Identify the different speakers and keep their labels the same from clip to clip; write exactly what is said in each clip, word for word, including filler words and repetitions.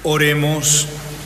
Speaker 1: Oremos.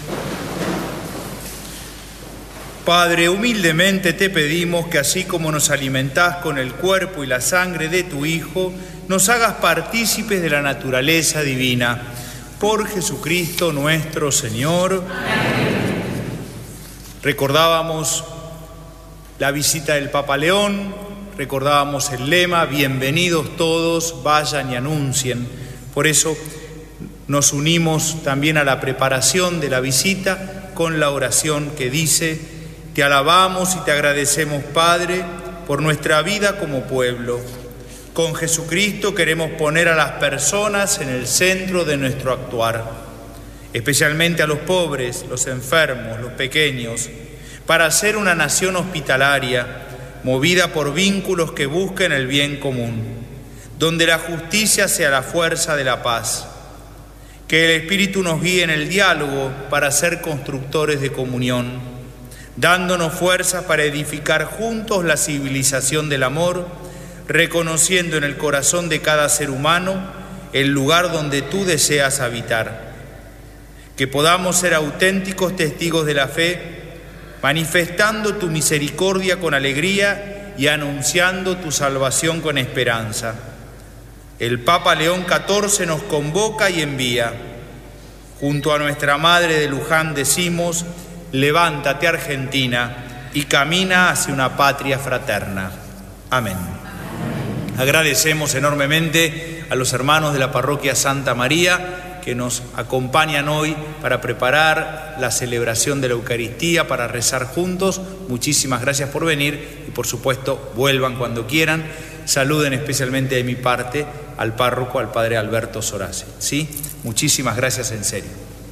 Speaker 1: Padre, humildemente te pedimos que así como nos alimentás con el cuerpo y la sangre de tu Hijo, nos hagas partícipes de la naturaleza divina. Por Jesucristo nuestro Señor. Amén. Recordábamos la visita del Papa León, recordábamos el lema, bienvenidos todos, vayan y anuncien. Por eso nos unimos también a la preparación de la visita con la oración que dice: te alabamos y te agradecemos, Padre, por nuestra vida como pueblo. Con Jesucristo queremos poner a las personas en el centro de nuestro actuar, especialmente a los pobres, los enfermos, los pequeños, para ser una nación hospitalaria, movida por vínculos que busquen el bien común, donde la justicia sea la fuerza de la paz. Que el Espíritu nos guíe en el diálogo para ser constructores de comunión, dándonos fuerzas para edificar juntos la civilización del amor, reconociendo en el corazón de cada ser humano el lugar donde tú deseas habitar. Que podamos ser auténticos testigos de la fe, manifestando tu misericordia con alegría y anunciando tu salvación con esperanza. El Papa León catorce nos convoca y envía. Junto a nuestra Madre de Luján decimos: levántate, Argentina, y camina hacia una patria fraterna. Amén. Agradecemos enormemente a los hermanos de la Parroquia Santa María que nos acompañan hoy para preparar la celebración de la Eucaristía, para rezar juntos. Muchísimas gracias por venir y, por supuesto, vuelvan cuando quieran. Saluden especialmente de mi parte al párroco, al padre Alberto Sorace. ¿Sí? Muchísimas gracias en serio.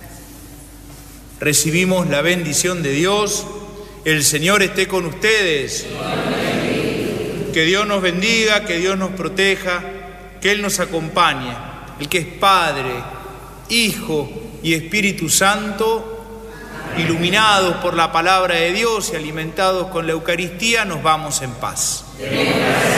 Speaker 1: Recibimos la bendición de Dios. El Señor esté con ustedes. Que Dios nos bendiga, que Dios nos proteja, que Él nos acompañe. El que es Padre, Hijo y Espíritu Santo, iluminados por la palabra de Dios y alimentados con la Eucaristía, nos vamos en paz.